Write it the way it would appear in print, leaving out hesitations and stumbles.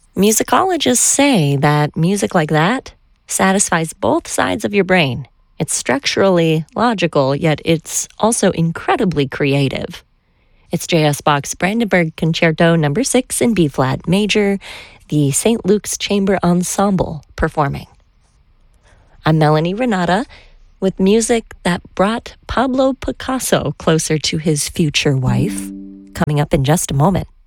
Musicologists say that music like that satisfies both sides of your brain. It's structurally logical, yet it's also incredibly creative. It's J.S. Bach's Brandenburg Concerto No. 6 in B-flat major, the St. Luke's Chamber Ensemble performing. I'm Melanie Renata with music that brought Pablo Picasso closer to his future wife, coming up in just a moment.